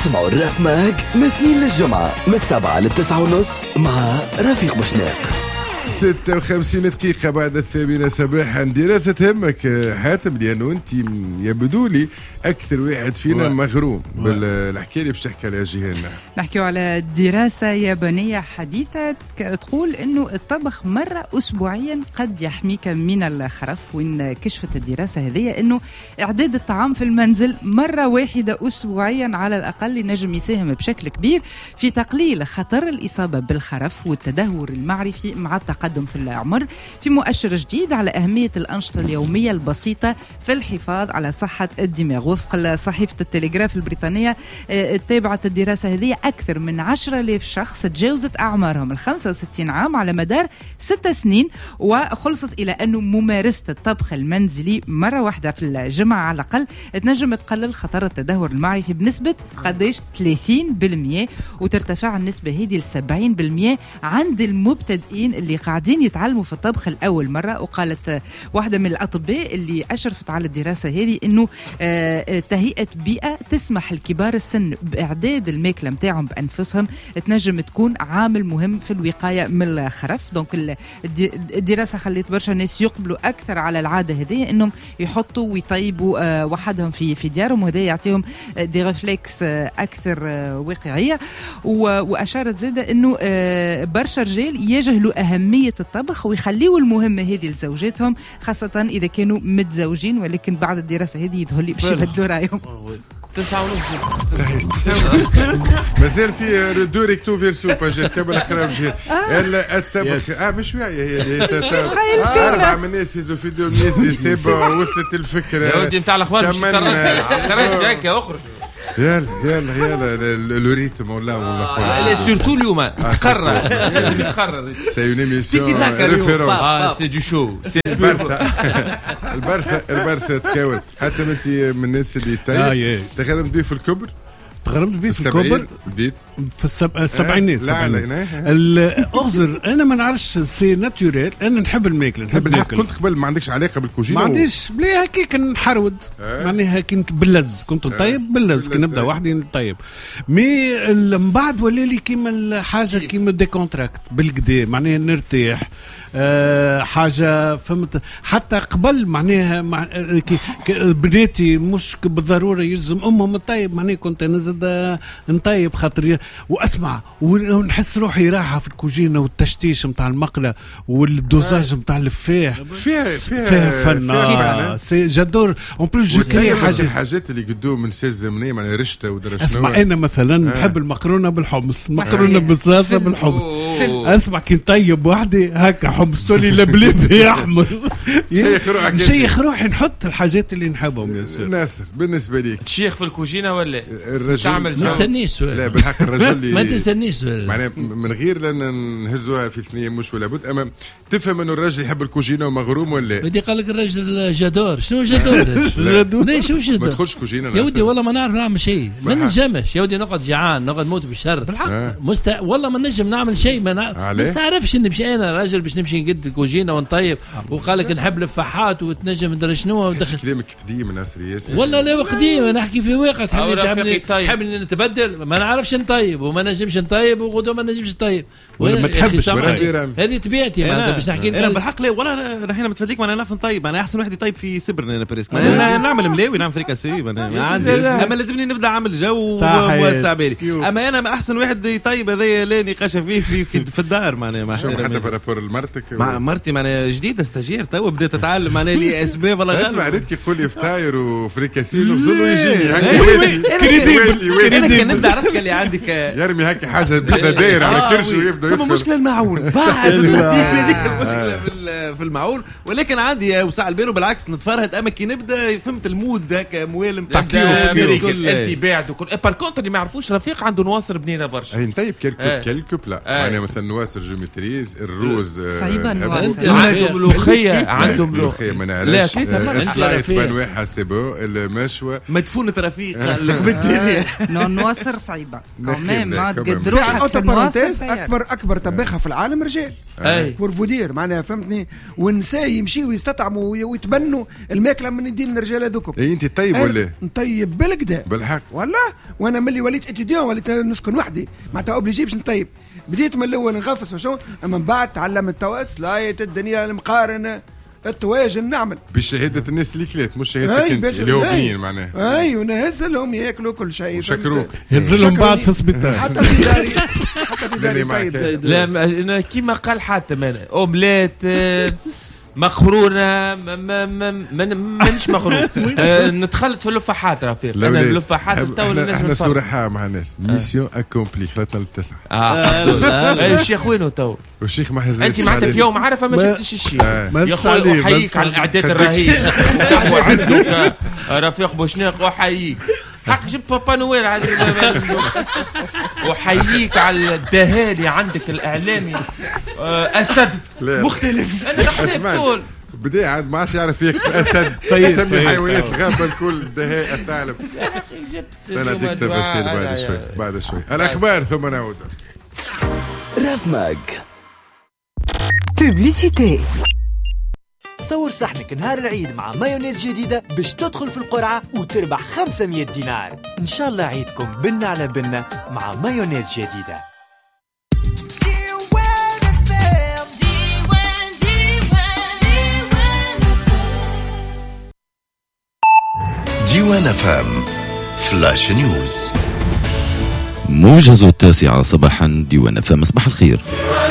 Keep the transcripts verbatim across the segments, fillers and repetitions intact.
اسمعوا الراب ماج من اثنين للجمعة من السبعة للتسعة ونص مع رفيق بوشناق. ستة وخمسين دقيقة بعد الثامنة صباحا. دراسة تهمك حاتم لأنه أنت يبدو لي أكثر واحد فينا مغروم بالحكاية اللي باش تحكي عليها جيهاننا. نحكيو على دراسة يابانية حديثة تقول إنه الطبخ مرة أسبوعيا قد يحميك من الخرف. وإن كشفت الدراسة هذه إنه إعداد الطعام في المنزل مرة واحدة أسبوعيا على الأقل ينجم يساهم بشكل كبير في تقليل خطر الإصابة بالخرف والتدهور المعرفي مع التقدم في العمر، في مؤشر جديد على أهمية الأنشطة اليومية البسيطة في الحفاظ على صحة الدماغ. وفق صحيفة التلغراف البريطانية تابعت الدراسة هذه أكثر من عشرة آلاف شخص تجاوزت أعمارهم الخمسة وستين عام على مدار ست سنين، وخلصت إلى أنه ممارسة الطبخ المنزلي مرة واحدة في الجمعة على الأقل تنجم تقلل خطر التدهور المعرفي بنسبة قديش ثلاثين بالمئة، وترتفع النسبة هذه ل سبعين بالمئة عند المبتدئين اللي قاعدين يتعلموا في الطبخ الأول مرة. وقالت واحدة من الأطباء اللي أشرفت على الدراسة هذه إنه تهيئة بيئة تسمح لكبار السن بإعداد الماكلة متاعهم بأنفسهم تنجم تكون عامل مهم في الوقاية من الخرف. دونك الدراسة خلت برشا ناس يقبلوا أكثر على العادة هذه إنهم يحطوا ويطيبوا وحدهم في في ديارهم، وهذا يعطيهم دي ريفلكس أكثر واقعية. وأشارت زادة إنه برشا رجال يجهلوا أهمية الطبخ ويخليوا المهمة هذه لزوجاتهم، خاصة إذا كانوا متزوجين. ولكن بعد الدراسة هذه يظهر لي باش يبدوا رايهم. تسعة ونص مازال في دوريكتو فيرسو باجي كمل اخر بجي الطبخ اه مش واعيه هي اربعه من الناس يزو في دو ميزي سيبا وصلت الفكره يا ودي نتاع الاخبار مش خرج هكا اخرج يلا يلا يلا الريتم ولا ولا لا سورتو اليوم يتقرر لازم يتقرر سي اون ايميسيون ريفيرونس اه سي دو شو سي البارسا البارسا البارسا تكاول. حتى انت من الناس اللي تاي تخدم بيه في الكبر تغرمت بيه في الكبر في السب... السبعينات. لا لا الأغزر أنا ما نعرفش سي ناتوريل. أنا نحب الماكل نحب الماكل. كنت قبل ما عندكش علاقة بالكوجينة؟ ما عنديش بلي هكيك نحرود معناها كنت باللز كنت نطيب باللز كي نبدأ وحدي نطيب مي من بعد ولا لي كيما الحاجة كيما دي كونتراكت بالقدا معناها نرتاح أه حاجة فهمت. حتى قبل معناها مع بناتي مش بالضرورة يلزم أمهم نطيب معناها كنت نزد نطيب خاطر واسمع ونحس روحي راحه في الكوجينه والتشتيش نتاع المقله والدوزاج نتاع الفاح فيها فيها فن سي جادور اون بلوس جو كري حاجه الحاجات اللي قدوه من سيزمنيه معناها رشته ودرجه. اسمع انا مثلا نحب المقرونه بالحمص مقرونه بالصلصه بالحمص. اسمع كي نطيب وحدي هكا حمص تولي لبلب يحمر شيخ روحي نحط الحاجات اللي نحبهم يا سيدي. ناصر بالنسبه ليك تشيخ في الكوجينه ولا الرجل تعمل ما تسنيش سؤال؟ لا بالحق الرجل ما تسنيش معناها من غير لان نهزوها في ثنيه مش ولا بد. اما تفهم انه الرجل يحب الكوجينه ومغروم ولا بدي قال لك الرجل جدور. شنو جدور؟ جدور ليش وش ما تدخلش كوجينه يا ودي والله ما نعرف نعمل شيء ما نجمش يا ودي نقعد جعان نقعد موت بالشر مست والله ما نجم نعمل شيء ما نستعرفش اني مش انا راجل باش نمشي نقد الكوجينه ونطيب وقال لك نحب الفحات وتنجم ندري شنو ودخل كلامك قديم الناس ياسر والله لا قديم انا نحكي في واقع تحبني تحبني نتبدل ما نعرفش نطيب وما نجمش نطيب وغدوه ما نجمش نطيب ما تحبش هذه طبيعتي ما باش نحكي انا بالحق لا ولا الحين متفديك ما انا نعرف نطيب. انا احسن واحد يطيب في سبرنا انا بريسك نعمل مليوي نعمل فريكاسي انا عندي اما لازمني نبدا عامل جو ووسع بالي. اما انا احسن واحد يطيب هذا لا نقاش فيه في في, في الدار معناها مع حتى برابور لمرتك مع مرتي معناها جديده استاجير تو بديت اتعلم معناها لي اسباب والله اسمع ريت كيقول لي فطاير وفريكاسي وصلوا يجي انا كان نبدا عرفت اللي عندك يرمي هيك حاجه بدا داير على كرش ويبدا ثم مشكله المعون بعد هذيك المشكله في المعون. ولكن عندي وسع البيرو بالعكس نتفرهد اما كي نبدا فهمت المود هكا موالم تحكي انت باعد وكل بار كونتر اللي ما يعرفوش رفيق عنده نواصر بنينه برشا اي نطيب كلكب كلكب لا يعني مثلا نواسر جيومتريز الروز صعيبه نواسر عنده ملوخيه عنده ملوخيه ما نعرفش لا سلايت بنوي حسبه المشوى مدفونه رفيق بالدنيا نو نواسر صعيبه كمان ما تقدر اكبر اكبر طباخه في العالم رجال بورفودير معناها فهمتني والنساء يمشيوا يستطعموا ويتبنوا الماكله من يدين الرجال هذوكم. اي انت طيب ولا نطيب بالكدا بالحق والله وانا ملي وليت اتيديون وليت نسكن وحدي معناتها اوبليجي باش نطيب بديت من الاول نغفص وشو اما من بعد تعلمت توا سلايت الدنيا المقارنه التواجن نعمل بشهاده الناس اللي كلات مش شهادتك انت اللي هو بنين معناها اي ونهز لهم ياكلوا كل شيء وشكروك يهز لهم بعد في السبيطار حتى في داري حتى في داري طيب لا كيما قال حاتم انا اومليت مقرونه مانيش مغروم نتخلط في اللفاحات رفيق انا اللفاحات تو الناس احنا صراحه مع الناس ميسيون اكومبلي خلطنا للتسعه اه الشيخ وينه تو والشيخ ما هزش انت معناتها في يوم عرفه ما جبتش الشيء يا خويا احييك على الاعداد الرهيب وعندك رفيق بوشناق احييك حق جبت بابا نويل عادي وحييك على الدهالي عندك الاعلامي اسد مختلف انا نختلف طول بدي عاد ما عادش يعرف فيك الاسد سمي حيوانات الغابه الكل الدهاء الثعلب انا ديك تفاصيل بعد شوي بعد شوي الاخبار ثم نعود. راف ماج بوبليسيتي. صور صحنك نهار العيد مع مايونيز جديدة باش تدخل في القرعة وتربح خمسمية دينار. إن شاء الله عيدكم بنا على بنا مع مايونيز جديدة. ديوان فام فلاش نيوز. موجز التاسعة صباحا ديوان فام. صباح الخير.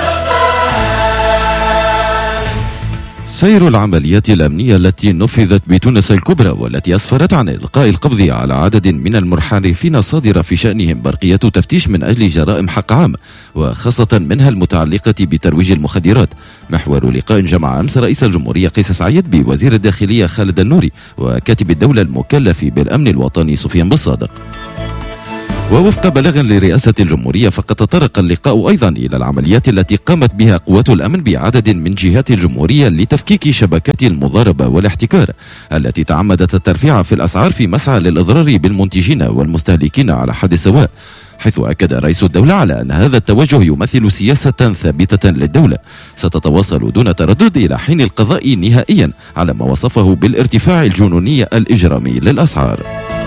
سير العمليات الأمنية التي نفذت بتونس الكبرى والتي أسفرت عن إلقاء القبض على عدد من المنحرفين صادرة في شأنهم برقية تفتيش من أجل جرائم حق عام وخاصة منها المتعلقة بترويج المخدرات. محور لقاء جمع أمس رئيس الجمهورية قيس سعيد بوزير الداخلية خالد النوري وكاتب الدولة المكلف بالأمن الوطني سفيان بالصادق. ووفق بلاغ لرئاسة الجمهورية فقد تطرق اللقاء أيضا إلى العمليات التي قامت بها قوات الأمن بعدد من جهات الجمهورية لتفكيك شبكات المضاربة والاحتكار التي تعمدت الترفيع في الأسعار في مسعى للإضرار بالمنتجين والمستهلكين على حد سواء، حيث أكد رئيس الدولة على أن هذا التوجه يمثل سياسة ثابتة للدولة ستتواصل دون تردد إلى حين القضاء نهائيا على ما وصفه بالارتفاع الجنوني الإجرامي للأسعار.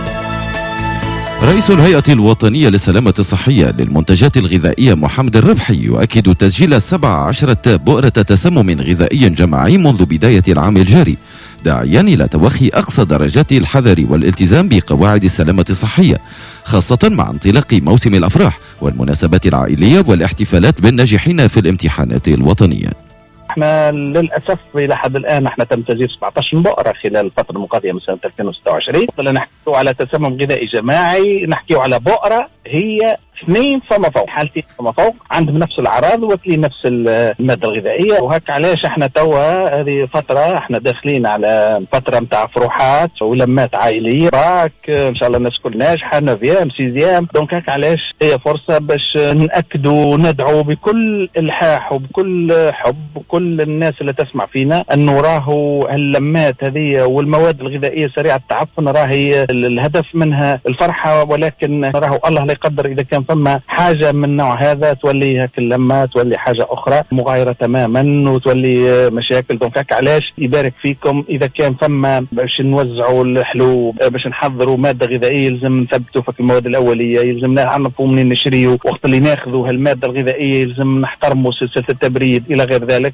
رئيس الهيئة الوطنية للسلامة الصحية للمنتجات الغذائية محمد الربحي يؤكد تسجيل سبع عشرة بؤرة تسمم غذائي جماعي منذ بداية العام الجاري، داعيا إلى توخي أقصى درجات الحذر والالتزام بقواعد السلامة الصحية، خاصة مع انطلاق موسم الأفراح والمناسبات العائلية والاحتفالات بالناجحين في الامتحانات الوطنية. احنا للاسف الى حد الان احنا تم تسجيل سبعطعش بؤره خلال الفتره الماضيه من سنه ألفين وستة وعشرين. نحكيو على تسمم غذائي جماعي، نحكيو على بؤره هي اثنين فما فوق، حالتين فما فوق عندهم نفس الاعراض واكلين نفس الماده الغذائيه، وهك علاش احنا توا هذه فتره احنا داخلين على فتره نتاع فروحات ولمات عائليه، باك ان شاء الله الناس كل ناجحه نوفيام سيزيام، دونك هك علاش هي فرصه باش ناكدوا وندعوا بكل الحاح وبكل حب وكل الناس اللي تسمع فينا انه راهو هاللمات هذه والمواد الغذائيه سريعه التعفن راهي الهدف منها الفرحه، ولكن راهو الله لا يقدر اذا كان فما حاجه من نوع هذا تولي هيك اللمه تولي حاجه اخرى مغايره تماما وتولي مشاكل. دونك هيك علاش يبارك فيكم اذا كان فما باش نوزعوا الحلو باش نحضروا ماده غذائيه يلزم نثبتوا في المواد الاوليه، يلزم نعرفوا منين نشريوا، وقت اللي ناخذوا هالماده الغذائيه يلزم نحترموا سلسله التبريد الى غير ذلك.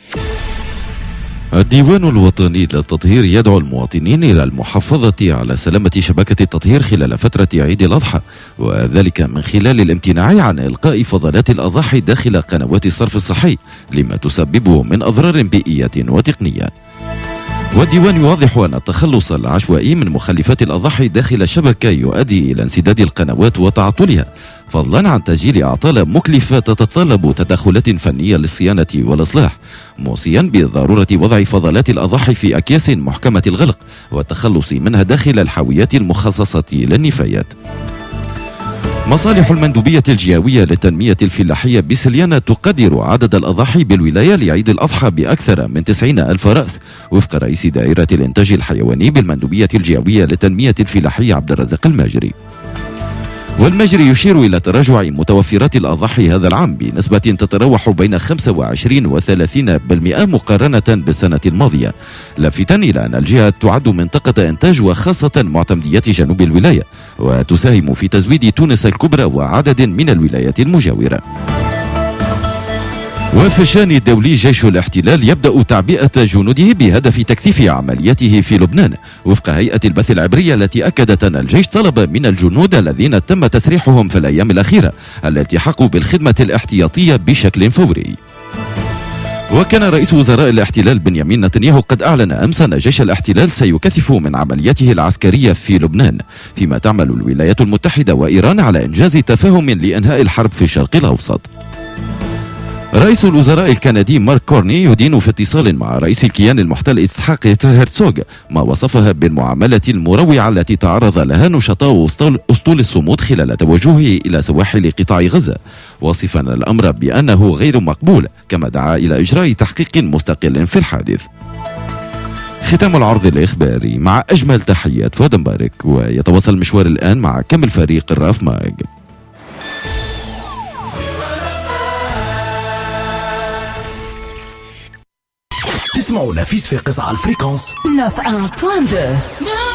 الديوان الوطني للتطهير يدعو المواطنين إلى المحافظة على سلامة شبكة التطهير خلال فترة عيد الأضحى، وذلك من خلال الامتناع عن إلقاء فضلات الأضاحي داخل قنوات الصرف الصحي لما تسببه من أضرار بيئية وتقنية. والديوان يوضح أن التخلص العشوائي من مخلفات الأضاحي داخل الشبكة يؤدي إلى انسداد القنوات وتعطلها، فضلا عن تسجيل أعطال مكلفة تتطلب تدخلات فنية للصيانة والإصلاح، موصيا بضرورة وضع فضلات الأضاحي في أكياس محكمة الغلق والتخلص منها داخل الحاويات المخصصة للنفايات. مصالح المندوبية الجهوية للتنمية الفلاحية بسليانة تقدر عدد الأضاحي بالولاية لعيد الأضحى بأكثر من تسعين ألف رأس، وفق رئيس دائرة الإنتاج الحيواني بالمندوبية الجهوية للتنمية الفلاحية عبد الرزاق الماجري. والمجري يشير إلى تراجع متوفرات الأضاحي هذا العام بنسبة تتراوح بين خمسة وعشرين و ثلاثين بالمئة مقارنة بالسنة الماضية، لافتا إلى أن الجهة تعد منطقة إنتاج وخاصة معتمديات جنوب الولاية، وتساهم في تزويد تونس الكبرى وعدد من الولايات المجاورة. وفي الشان الدولي جيش الاحتلال يبدأ تعبئة جنوده بهدف تكثيف عملياته في لبنان، وفق هيئة البث العبرية التي أكدت أن الجيش طلب من الجنود الذين تم تسريحهم في الأيام الأخيرة الالتحاق بالخدمة الاحتياطية بشكل فوري. وكان رئيس وزراء الاحتلال بنيامين نتنياهو قد أعلن أمس أن جيش الاحتلال سيكثف من عملياته العسكرية في لبنان، فيما تعمل الولايات المتحدة وإيران على إنجاز تفاهم لإنهاء الحرب في الشرق الأوسط. رئيس الوزراء الكندي مارك كورني يدين في اتصال مع رئيس الكيان المحتل إسحاق هرتسوغ ما وصفها بالمعاملة المروعة التي تعرض لها نشطاء أسطول الصمود خلال توجهه إلى سواحل قطاع غزة، واصفا الأمر بأنه غير مقبول، كما دعا إلى إجراء تحقيق مستقل في الحادث. ختام العرض الإخباري مع أجمل تحيات فؤاد مبارك، ويتواصل المشوار الآن مع كامل فريق الراف ماج. تسمعونا في صفاقس على الفريكونس تسعة فاصلة اثنين.